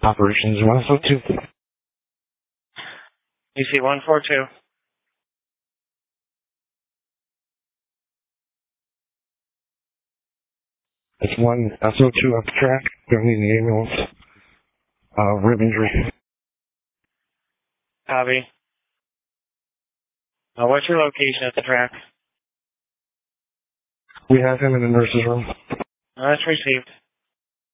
Operations 142. UC 142. It's 1 SO2 up the track. Don't need the ambulance. Rib injury. Copy. What's your location at the track? We have him in the nurse's room. That's received.